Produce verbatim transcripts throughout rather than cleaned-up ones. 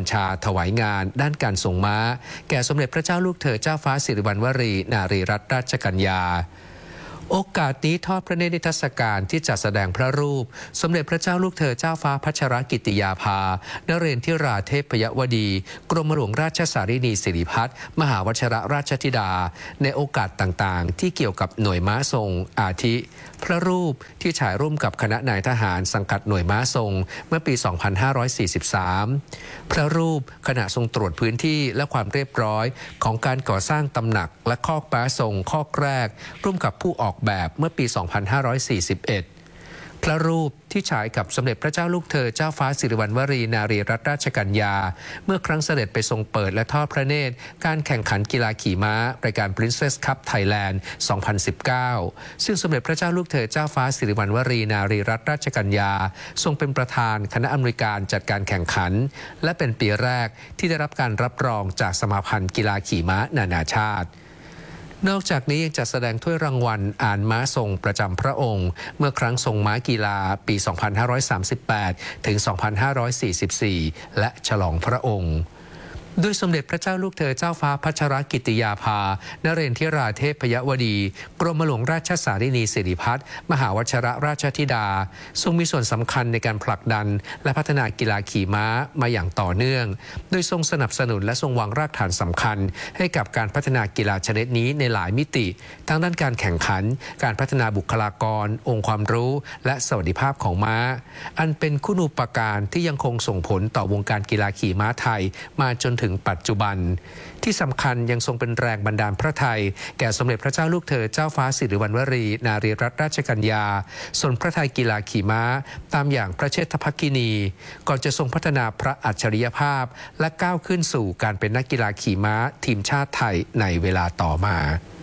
ชาถวายงานด้านการทรงม้าแก่สมเด็จพระเจ้าลูกเธอเจ้าฟ้าสิริวัณวรีนารีรัตนราชกัญญาโอกาสนี้ทอดพระเนตรนิทรรศการที่จัดแสดงพระรูปสมเด็จพระเจ้าลูกเธอเจ้าฟ้าพัชรกิติยาภานเรนทิราเทพยวดีกรมหลวงราชสารินีสิริพัฒน์มหาวชิรราชธิดาในโอกาสต่างๆที่เกี่ยวกับหน่วยม้าทรงอาทิพระรูปที่ฉายร่วมกับคณะนายทหารสังกัดหน่วยม้าทรงเมื่อปี สองพันห้าร้อยสี่สิบสาม พระรูปขณะทรงตรวจพื้นที่และความเรียบร้อยของการก่อสร้างตำหนักและคอกม้าทรงคอกแรกร่วมกับผู้ออกแบบเมื่อปี สองพันห้าร้อยสี่สิบเอ็ด พระรูปที่ฉายกับสมเด็จพระเจ้าลูกเธอเจ้าฟ้าสิริวัณวรีนารีรัตนราชกัญญาเมื่อครั้งเสด็จไปทรงเปิดและทอดพระเนตรการแข่งขันกีฬาขี่ม้ารายการ Princess Cup Thailand สองพันสิบเก้า ซึ่งสมเด็จพระเจ้าลูกเธอเจ้าฟ้าสิริวัณวรีนารีรัตนราชกัญญาทรงเป็นประธานคณะอำนวยการจัดการแข่งขันและเป็นปีแรกที่ได้รับการรับรองจากสมาพันธ์กีฬาขี่ม้านานาชาตินอกจากนี้ยังจัดแสดงถ้วยรางวัลอ่านม้าทรงประจำพระองค์เมื่อครั้งทรงม้ากีฬาปี สองพันห้าร้อยสามสิบแปด ถึง สองพันห้าร้อยสี่สิบสี่ และฉลองพระองค์ด้วยสมเด็จพระเจ้าลูกเธอเจ้าฟ้าพัชรกิติยาภานเรนทิราเทพยวดีกรมหลวงราชสารินีสิริพัฒน์มหาวชิรราชธิดาทรงมีส่วนสำคัญในการผลักดันและพัฒนากีฬาขี่ม้ามาอย่างต่อเนื่องโดยทรงสนับสนุนและทรงวางรากฐานสำคัญให้กับการพัฒนากีฬาชนิดนี้ในหลายมิติทั้งด้านการแข่งขันการพัฒนาบุคลากรองค์ความรู้และสวัสดิภาพของม้าอันเป็นคุณูปการที่ยังคงส่งผลต่อวงการกีฬาขี่ม้าไทยมาจนถึงปัจจุบันที่สำคัญยังทรงเป็นแรงบันดาลพระทัยแก่สมเด็จพระเจ้าลูกเธอเจ้าฟ้าสิริวัณวรีนารีรัตนราชกัญญาทรงพระทัยกีฬาขี่ม้าตามอย่างพระเชษฐภคินีก่อนจะทรงพัฒนาพระอัจฉริยภาพและก้าวขึ้นสู่การเป็นนักกีฬาขี่ม้าทีมชาติไทยในเวลาต่อมา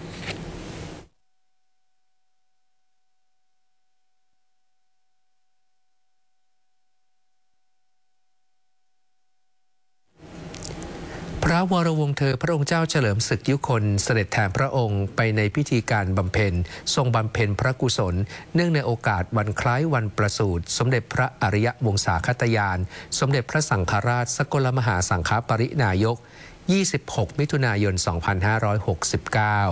พระวรวงศ์เธอพระองค์เจ้าเฉลิมศึกยุคนเสด็จแทนพระองค์ไปในพิธีการบำเพ็ญทรงบำเพ็ญพระกุศลเนื่องในโอกาสวันคล้ายวันประสูติสมเด็จพระอริยวงศาคตยานสมเด็จพระสังฆราชสกลมหาสังฆปรินายกยี่สิบหกมิถุนายนสองพันห้าร้อยหกสิบเก้า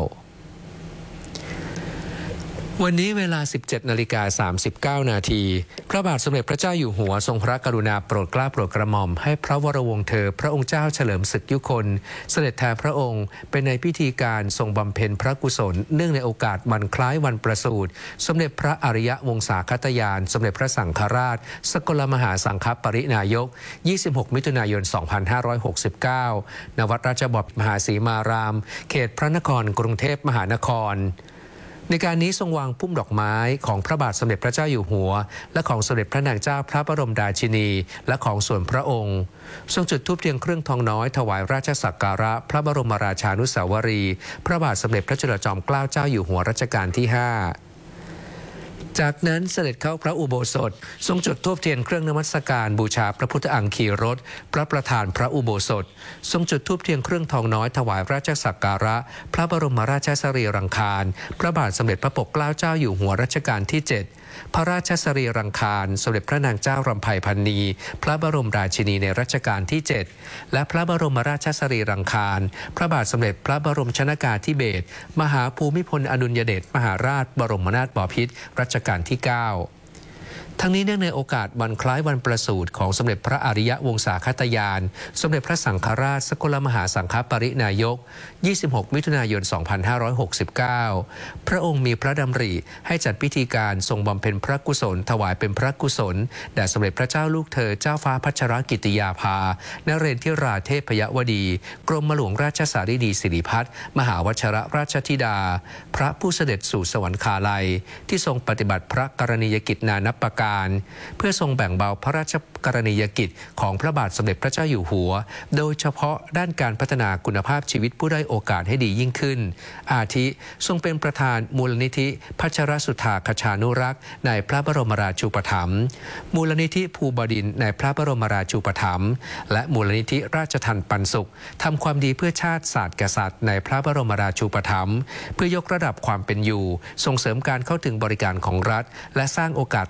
วันนี้เวลา สิบเจ็ดนาฬิกาสามสิบเก้านาทีพระบาทสมเด็จพระเจ้าอยู่หัวทรงพระกรุณาโปรดเกล้าโปรดกระหม่อมให้พระวรวงศ์เธอพระองค์เจ้าเฉลิมศึกยุคนเสด็จแทนพระองค์เป็นในพิธีการทรงบำเพ็ญพระกุศลเนื่องในโอกาสวันคล้ายวันประสูติสมเด็จพระอริยวงศาคตยานสมเด็จพระสังฆราชสกลมหาสังฆปรินายกยี่สิบหกมิถุนายนสองพันห้าร้อยหกสิบเก้าณวัดราชบพิตรมหาศรีมารามเขตพระนครกรุงเทพมหานครในการนี้ทรงวางพุ่มดอกไม้ของพระบาทสมเด็จพระเจ้าอยู่หัวและของสมเด็จพระนางเจ้าพระบรมราชินีและของส่วนพระองค์ทรงจุดธูปเทียนเครื่องทองน้อยถวายราชสักการะพระบรมราชานุสาวรีย์พระบาทสมเด็จพระจุลจอมเกล้าเจ้าอยู่หัวรัชกาลที่ห้าจากนั้นเสด็จเข้าพระอุโบสถทรงจุดธูปเทียนเครื่องนมัสการบูชาพระพุทธอังคีรสพระประธานพระอุโบสถทรงจุดธูปเทียนเครื่องทองน้อยถวายราชสักการะพระบรมราชสรีรังคารพระบาทสมเด็จพระปกเกล้าเจ้าอยู่หัวรัชกาลที่เจ็ดพระราชสรีรังคารสมเด็จพระนางเจ้ารำไพพรรณีพระบรมราชินีในรัชกาลที่เจ็ดและพระบรมราชสรีรังคารพระบาทสมเด็จพระบรมชนกาธิเบศรมหาภูมิพลอดุลยเดชมหาราชบรมนาถบพิตรรัชกาลที่เก้าทั้งนี้เนื่องในโอกาสวันคล้ายวันประสูติของสมเด็จพระอริยวงศาคตยานสมเด็จพระสังฆราชสกลมหาสังฆปรินายกยี่สิบหกมิถุนายนสองพันห้าร้อยหกสิบเก้าพระองค์มีพระดำริให้จัดพิธีการทรงบำเพ็ญพระกุศลถวายเป็นพระกุศลแด่สมเด็จพระเจ้าลูกเธอเจ้าฟ้าพัชรกิติยาภานเรนทิราเทพยวดีกรมหลวงราชสารินีสิริพัฒน์มหาวชิรราชธิดาพระผู้เสด็จสู่สวรรคาลัยที่ทรงปฏิบัติพระกรณียกิจนานับประการเพื่อทรงแบ่งเบาพระราชกรณียกิจของพระบาทสมเด็จพระเจ้าอยู่หัวโดยเฉพาะด้านการพัฒนาคุณภาพชีวิตผู้ด้อยโอกาสให้ดียิ่งขึ้นอาทิทรงเป็นประธานมูลนิธิพัชรสุธาคชานุรักษ์ในพระบรมราชูปถัมภ์มูลนิธิภูบดินทร์ในพระบรมราชูปถัมภ์และมูลนิธิราชทัณฑ์ปันสุขทำความดีเพื่อชาติศาสตร์กษัตริย์ในพระบรมราชูปถัมภ์เพื่อยกระดับความเป็นอยู่ส่งเสริมการเข้าถึงบริการของรัฐและสร้างโอกาสทางอา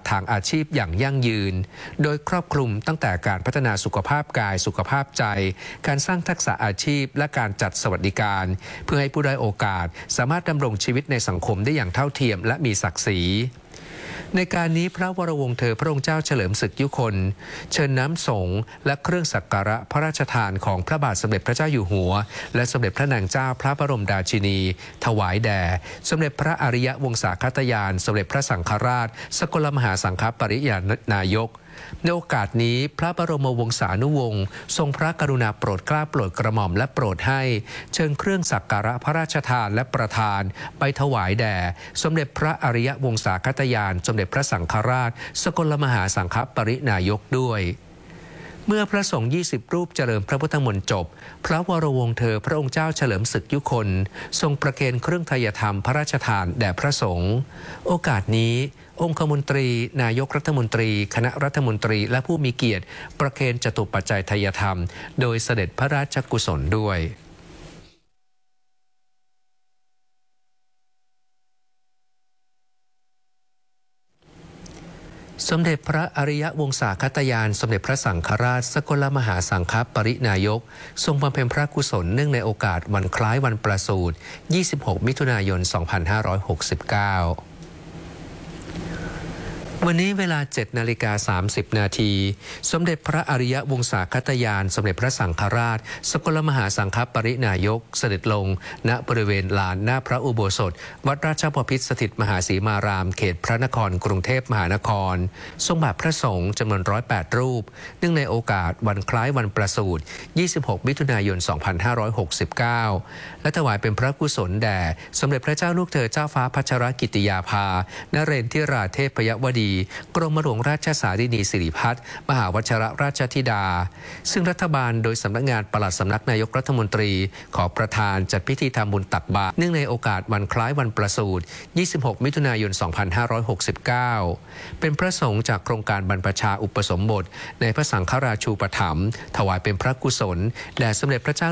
ชีพอย่างยั่งยืนโดยครอบคลุมตั้งแต่การพัฒนาสุขภาพกายสุขภาพใจการสร้างทักษะอาชีพและการจัดสวัสดิการเพื่อให้ผู้ด้อยโอกาสสามารถดำรงชีวิตในสังคมได้อย่างเท่าเทียมและมีศักดิ์ศรีในการนี้พระวรวงศ์เธอพระองค์เจ้าเฉลิมศึกยุคนเชิญน้ำสงฆ์และเครื่องสักการะพระราชทานของพระบาทสมเด็จพระเจ้าอยู่หัวและสมเด็จพระนางเจ้าพระบรมราชินีถวายแด่สมเด็จพระอริยวงศาคตยานสมเด็จพระสังฆราชสกลมหาสังฆปริยานายกในโอกาสนี้พระบรมวงศานุวงศ์ทรงพระกรุณาโปรดเกล้าโปรดกระหม่อมและโปรดให้เชิญเครื่องสักการะพระราชทานและประทานไปถวายแด่สมเด็จพระอริยวงศาคตยานสมเด็จพระสังฆราชสกลมหาสังฆปรินายกด้วยเมื่อพระสงฆ์ยี่สิบรูปเจริญพระพุทธมนต์จบพระวรวงศ์เธอพระองค์เจ้าเฉลิมศึกยุคนทรงประเคนเครื่องไทยธรรมพระราชทานแด่พระสงฆ์โอกาสนี้องคมนตรีนายกรัฐมนตรีคณะรัฐมนตรีและผู้มีเกียรติประเคนจตุปัจจัยไทยธรรมโดยเสด็จพระราชกุศลด้วยสมเด็จพระอริยวงศาคตยานสมเด็จพระสังฆราชสกลมหาสังฆปรินายกทรงบำเพ็ญพระกุศลเนื่องในโอกาสวันคล้ายวันประสูติยี่สิบหกมิถุนายนสองพันห้าร้อยหกสิบเก้าวันนี้เวลาเจ็ดนาฬิกาสามสิบนาทีสมเด็จพระอริยวงศาคตยานสมเด็จพระสังฆราชสกลมหาสังฆปรินายกเสด็จลงณบริเวณลานหน้าพระอุโบสถวัดราชบพิตรสถิตมหาสีมารามเขตพระนครกรุงเทพมหานครทรงบาทพระสงฆ์จำนวนร้อยแปดรูปเนื่องในโอกาสวันคล้ายวันประสูติยี่สิบหกมิถุนายนสองพันห้าร้อยหกสิบเก้าและถวายเป็นพระกุศลแด่สมเด็จพระเจ้าลูกเธอเจ้าฟ้าพัชรกิติยาภานเรนทิราเทพยวดีกรมหลวงราชสารินีสิริพัฒน์มหาวชิรราชธิดาซึ่งรัฐบาลโดยสำนักงานปลัดสำนักนายกรัฐมนตรีขอประธานจัดพิธีทำบุญตักบาตรเนื่องในโอกาสวันคล้ายวันประสูติยี่สิบหกมิถุนายนสองพันห้าร้อยหกสิบเก้าเป็นพระสงฆ์จากโครงการบรรพชาอุปสมบทในพระสังฆราชูปถัมภ์ถวายเป็นพระกุศลแด่สมเด็จพระเจ้า